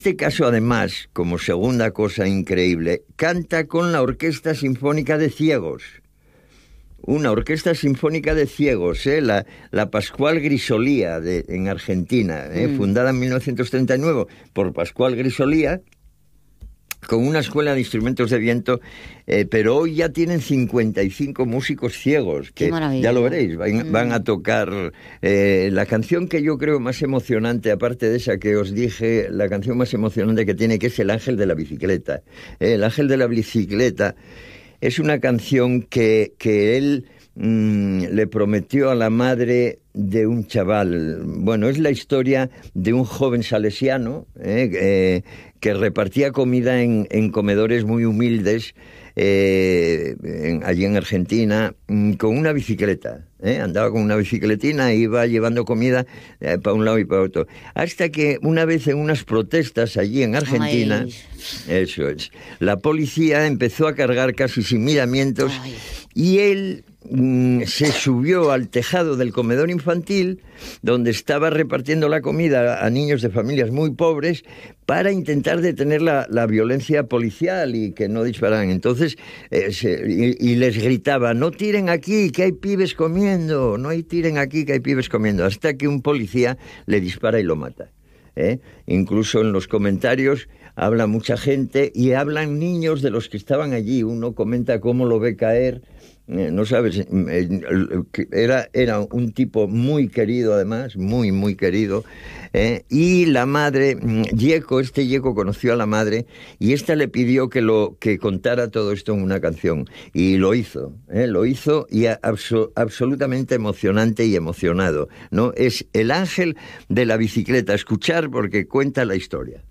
este caso, además, como segunda cosa increíble, canta con la Orquesta Sinfónica de Ciegos. Una orquesta sinfónica de ciegos, la Pascual Grisolía en Argentina, fundada en 1939 por Pascual Grisolía, con una escuela de instrumentos de viento, pero hoy ya tienen 55 músicos ciegos, que ya lo veréis, van a tocar la canción que yo creo más emocionante, aparte de esa que os dije, la canción más emocionante que tiene, que es El Ángel de la Bicicleta. El Ángel de la Bicicleta es una canción que él le prometió a la madre de un chaval. Bueno, es la historia de un joven salesiano que repartía comida en comedores muy humildes allí en Argentina, con una bicicleta. Andaba con una bicicletina e iba llevando comida para un lado y para otro. Hasta que una vez en unas protestas allí en Argentina, eso es, la policía empezó a cargar casi sin miramientos y él se subió al tejado del comedor infantil donde estaba repartiendo la comida a niños de familias muy pobres para intentar detener la violencia policial y que no dispararan. Entonces y les gritaba: no tiren aquí, que hay pibes comiendo, no tiren aquí, que hay pibes comiendo, hasta que un policía le dispara y lo mata. Incluso en los comentarios habla mucha gente y hablan niños de los que estaban allí. Uno comenta cómo lo ve caer. No sabes, era un tipo muy querido, además, muy, muy querido, y la madre, Yeco conoció a la madre, y esta le pidió que contara todo esto en una canción, y lo hizo y absolutamente emocionante y emocionado, ¿no? Es El Ángel de la Bicicleta. Escuchar, porque cuenta la historia.